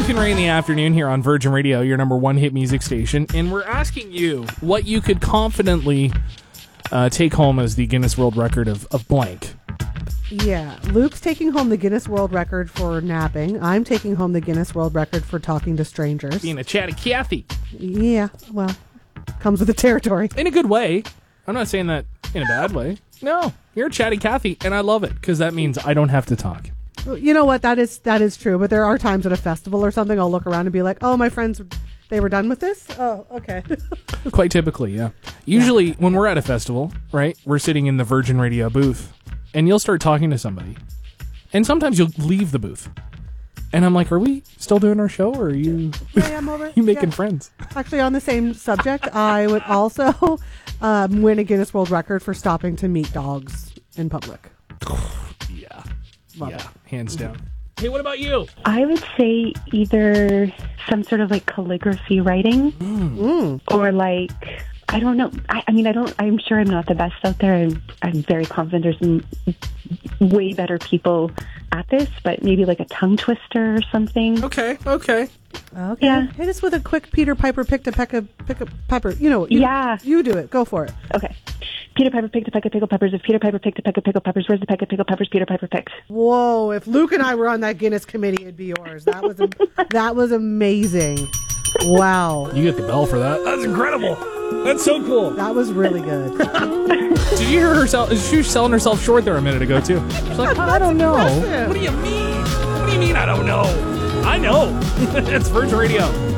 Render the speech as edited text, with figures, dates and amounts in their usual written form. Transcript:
Luke and Ray in the afternoon here on Virgin Radio, your number one hit music station, and we're asking you what you could confidently take home as the Guinness World Record of blank. Yeah, Luke's taking home the Guinness World Record for napping. I'm taking home the Guinness World Record for talking to strangers. Being a chatty Cathy. Yeah, well, comes with the territory. In a good way. I'm not saying that in a bad way. No, you're a chatty Cathy, and I love it, because that means I don't have to talk. You know what? That is true. But there are times at a festival or something, I'll look around and be like, "Oh, my friends, they were done with this. Oh, okay." Quite typically, yeah. Usually, when we're at a festival, right, we're sitting in the Virgin Radio booth, and you'll start talking to somebody, and sometimes you'll leave the booth, and I'm like, "Are we still doing our show, or are you? Yeah, I'm over. You making friends?" Actually, on the same subject, I would also win a Guinness World Record for stopping to meet dogs in public. Yeah. Love it. Hands down. Hey, what about you? I would say either some sort of like calligraphy writing or like, I don't know. I'm sure I'm not the best out there. I'm very confident there's some way better people at this, but maybe like a tongue twister or something. Okay. Yeah. Hit us with a quick Peter Piper picked a peck of pepper. You do it. Go for it. Okay. Peter Piper picked a peck of pickled peppers. If Peter Piper picked a peck of pickled peppers, where's the peck of pickled peppers Peter Piper picked? Whoa, if Luke and I were on that Guinness committee, it'd be yours. That was amazing. Wow. You get the bell for that. That's incredible. That's so cool. That was really good. Did you hear herself? She was selling herself short there a minute ago, too. She's like, I don't know. Impressive. What do you mean? What do you mean I don't know? I know. It's Virgin Radio.